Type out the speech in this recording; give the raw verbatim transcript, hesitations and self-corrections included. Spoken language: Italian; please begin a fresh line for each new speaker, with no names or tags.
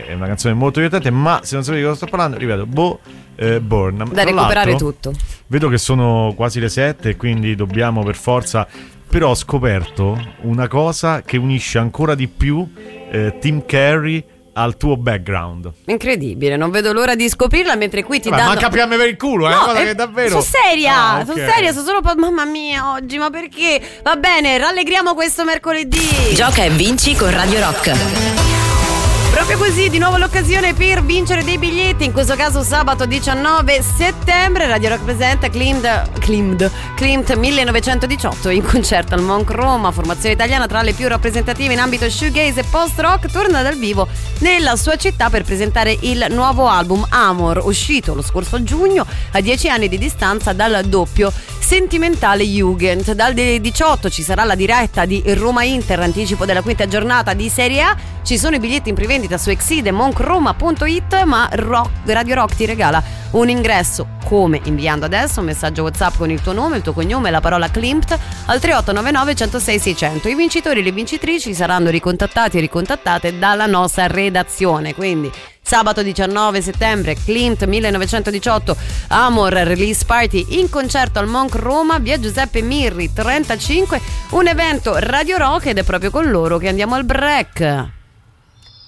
è una canzone molto divertente, ma se non sapete di cosa sto parlando, ripeto, Bo eh, Born.
Da
Tra
recuperare
l'altro,
tutto.
Vedo che sono quasi le sette, quindi dobbiamo per forza. Però ho scoperto una cosa che unisce ancora di più eh, Tim Curry al tuo background.
Incredibile, non vedo l'ora di scoprirla, mentre qui ti
Vabbè,
danno...
ma capiamo per il culo, è
No,
una cosa
eh,
che davvero...
Sono seria,
Ah, ok.
sono seria, sono solo... Mamma mia, oggi, ma perché? Va bene, rallegriamo questo mercoledì.
Gioca e vinci con Radio Rock.
Proprio così, di nuovo l'occasione per vincere dei biglietti, in questo caso sabato diciannove settembre, Radio Rock presenta Klimt, Klimt, Klimt millenovecentodiciotto in concerto al Monk Roma, formazione italiana tra le più rappresentative in ambito shoegaze e post-rock, torna dal vivo nella sua città per presentare il nuovo album Amor, uscito lo scorso giugno a dieci anni di distanza dal doppio sentimentale Jugend. Dal diciotto ci sarà la diretta di Roma-Inter, anticipo della quinta giornata di Serie A, ci sono i biglietti in prevendita su exide monk roma punto it, ma Rock, Radio Rock ti regala un ingresso, come inviando adesso un messaggio WhatsApp con il tuo nome, il tuo cognome e la parola Klimt al tre otto nove nove uno zero sei sei zero zero. I vincitori e le vincitrici saranno ricontattati e ricontattate dalla nostra redazione, quindi sabato diciannove settembre Klimt millenovecentodiciotto Amor Release Party in concerto al Monk Roma, via Giuseppe Mirri trentacinque, un evento Radio Rock, ed è proprio con loro che andiamo al break.